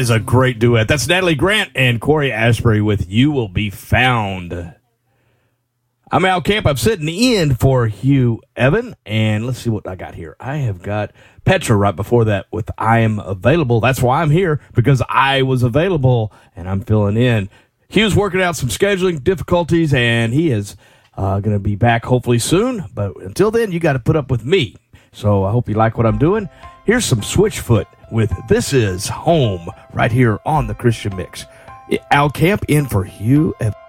is a great duet. That's Natalie Grant and Corey Asbury with You Will Be Found. I'm Al Camp. I'm sitting in for Hugh Evan, and let's see what I got here. I have got Petra right before that with I Am Available. That's why I'm here, because I was available, and I'm filling in. Hugh's working out some scheduling difficulties, and he is going to be back hopefully soon. But until then, you got to put up with me. So I hope you like what I'm doing. Here's some Switchfoot with This Is Home right here on the Christian Mix. Al Camp in for Hugh Evan.